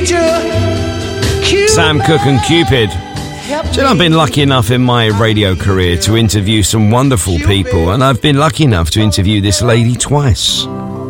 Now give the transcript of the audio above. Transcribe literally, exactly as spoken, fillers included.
Sam Cooke and Cupid. Do you know, I've been lucky enough in my radio career to interview some wonderful people, and I've been lucky enough to interview this lady twice.